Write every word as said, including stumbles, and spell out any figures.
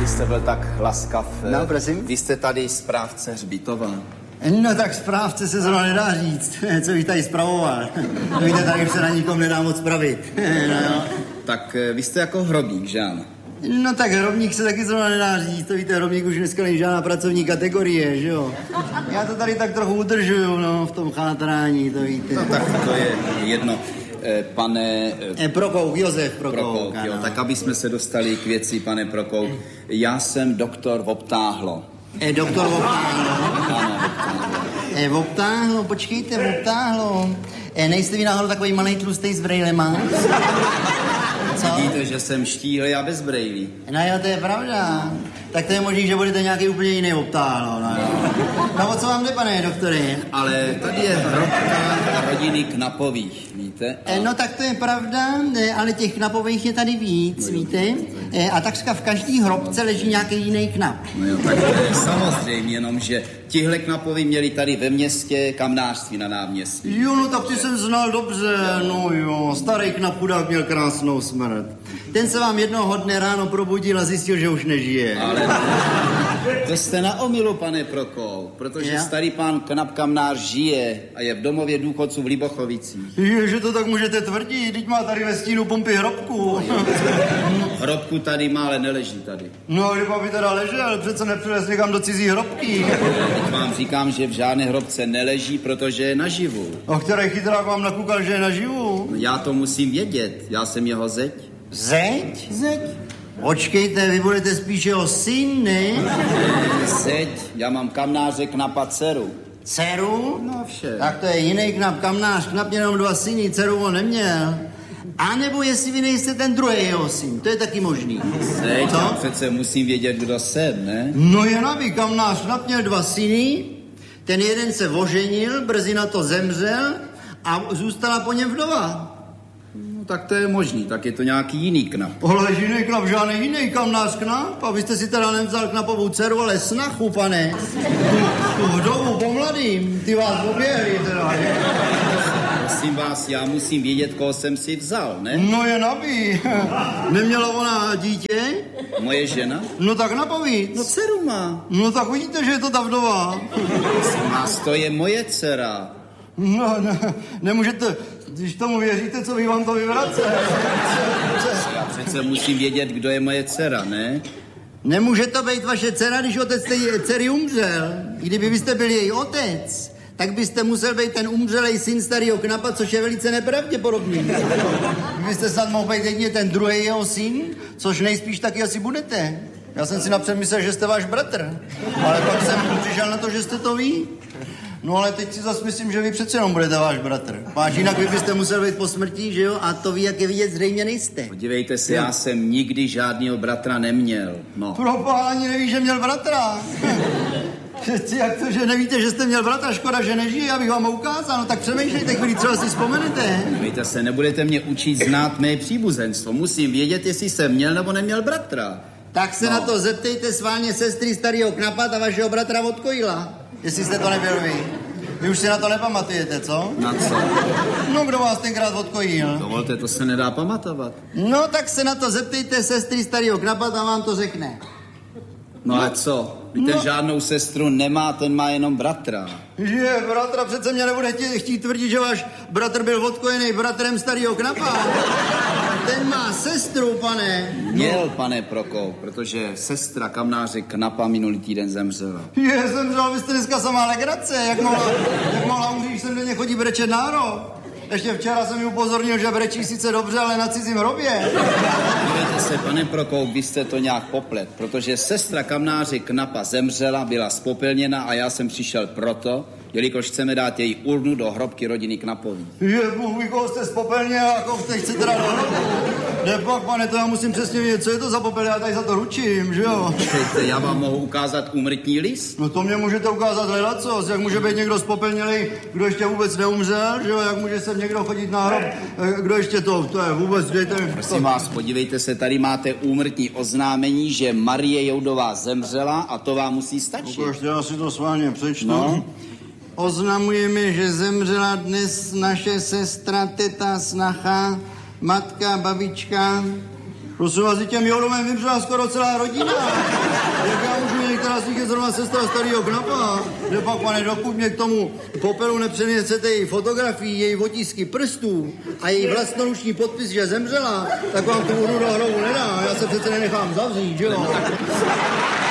byste byl tak laskav. No, prosím. Vy jste tady správce hřbitova. No tak správce se zrovna nedá říct, co bych tady spravoval. Víte, tady už se na nikom nedá moc spravit. No. Tak vy jste jako hrobník, že ano? No tak hrobník se taky zrovna nedá říct, to víte, hrobník už dneska není žádná pracovní kategorie, že jo. Já to tady tak trochu udržuju, no, v tom chátrání, to víte. No tak to je jedno. Pane... E, Prokouk, Josef Prokouk. Prokouk, jo, tak aby jsme se dostali k věci, pane Prokouk. Já jsem doktor Voptáhlo. E, doktor Voptáhlo. Ano, Voptáhlo. E, Voptáhlo, počkejte, Voptáhlo. E, nejste vy náhodou takový malej tlustej s brejlema? Co? Vidíte, že jsem štíhlý a bez brejlí. No jo, to je pravda. Tak to je možný, že budete nějaký úplně jiný Voptáhlo, no jo. No o co vám jde, pane doktore? Ale tady je hrobka rodiny Knapových, víte? A... E, no tak to je pravda, ale těch Knapových je tady víc, no, víte? E, a takřka v každý hrobce leží nějaký jiný Knap. No jo, tak to je samozřejmě, jenom že tihle Knapovi měli tady ve městě kamnářství na náměstí. Jo, no tak ty jsem znal dobře, no jo, starý Knap chudák měl krásnou smrt. Ten se vám jednoho dne ráno probudil a zjistil, že už nežije. Ale to jste na omylu, pane Prokouk, protože ja? starý pán Knap kamnář žije a je v domově důchodců v Libochovicích. Je, že to tak můžete tvrdit, teď má tady ve stínu pumpy hrobku. Hrobku tady má, ale neleží tady. No, kdyby by teda ležel, přece nepřivez někam do cizí hrobky. Teď vám říkám, že v žádné hrobce neleží, protože je naživu. A který chytrák vám nakukal, že je naživu? Já to musím vědět, já jsem jeho zeď. Zeď? Zeď? Počkejte, vy budete spíš jeho syn, ne? Zeď, já mám kamnáře Knapa dceru. Dceru? No vše. Tak to je jiný Knap, kamnář, Knap jenom dva syny, dceru on neměl. A nebo jestli vy nejste ten druhý jeho syn, to je taky možný. Zeď, já přece musím vědět, kdo jsem, ne? No jen aby kamnář Knap měl dva syny, ten jeden se oženil, brzy na to zemřel a zůstala po něm vdova. No tak to je možný, tak je to nějaký jiný Knap. Ale jiný Knap, žádný jiný kamnář Knap. A vy jste si teda nevzal Knapovou dceru, ale snachu, pane. Tu, tu vdovu po mladým, ty vás oběhli teda, že? Prosím vás, já musím vědět, koho jsem si vzal, ne? No je nabí. Neměla ona dítě? Moje žena? No tak napovíc. No dceru má. No tak vidíte, že je to ta vdova. Prosím vás, to je moje dcera. No, ne, nemůžete, když tomu věříte, co by vám to vyvrace. Já přece musím vědět, kdo je moje dcera, ne? Nemůže to být vaše dcera, když otec té dcery umřel. Kdyby byste byl její otec, tak byste musel být ten umřelej syn starého Knapa, což je velice nepravděpodobný. Vy byste snad mohl být jedině ten druhý jeho syn, což nejspíš taky asi budete. Já jsem si napřed myslel, že jste váš bratr, ale pak jsem přišel na to, že jste to vy. No ale teď si zase myslím, že vy přece jenom budete váš bratr. Páč, jinak vy byste musel být po smrti, že jo? A to vy, jak je vidět, zřejmě nejste. Podívejte se, já jsem nikdy žádného bratra neměl, no. Propá, ani neví, že měl bratra. Jak to, že nevíte, že jste měl bratra, škoda, že nežije, abych vám ho ukázal, no tak přemýšlejte chvíli, třeba si vzpomenete. Víte se, nebudete mě učit znát mé příbuzenstvo, musím vědět, jestli jsem měl nebo neměl bratra. Tak se no. na to zeptejte sválně sestry starého Knapa a vašeho bratra Vodkojila, jestli jste to nebyl vy. Vy už si na to nepamatujete, co? Na co? No, kdo vás tenkrát odkojil? Dovolte, to se nedá pamatovat. No, tak se na to zeptejte sestry starého Knapa a vám to řekne. No, no. Ale co? Vy ten no. žádnou sestru nemá, ten má jenom bratra. Je, bratra, přece mě nebude chtít, chtít tvrdit, že váš bratr byl odkojený bratrem starého Knapa. Ten má sestru, pane. Měl, no. pane Prokouk, protože sestra kamnáře Knapa minulý týden zemřela. Je, zemřela, vy jste dneska samá legrace. Jak mohla, jak mohla umřít, když jsem denně chodí brečet na hrob. Ještě včera jsem mi upozornil, že brečí sice dobře, ale na cizím hrobě. Dívejte se, pane Prokouk, vy jste to nějak poplet, protože sestra kamnáře Knapa zemřela, byla spopelněna a já jsem přišel proto, jelikož chceme dát její urnu do hrobky rodiny Knapových. Je, Bůh ví, koho jste spopelně a koho jste chcete dát do hrobu. Nepak, pane, to já musím přesně vědět, co je to za popel, já tady za to ručím, že jo? Počkejte, já vám mohu ukázat úmrtní list? No to mě můžete ukázat hledacos, jak může být někdo spopelnělej, kdo ještě vůbec neumřel, že jo? Jak může sem někdo chodit na hrob, kdo ještě to, to je vůbec, dejte mi... Prosím vás, podívejte se, tady máte úmrtní oznámení, že Marie Joudová zemřela a to vám musí stačit. Ukažte, já si to s vámi přečtu. No. Oznamujeme, že zemřela dnes naše sestra, teta, snacha, matka, babička Prosím vás, těm Jourovem vymřela skoro celá rodina. Jak já můžu vědět, která z nich je zrovna sestra starého Knapa? Že pak, pane, dokud mě k tomu popelu nepřenesete její fotografii, její otisky prstů a její vlastnoruční podpis, že zemřela, tak vám tu urnu do hrobu nedá. Já se přece nenechám zavřít, že jo?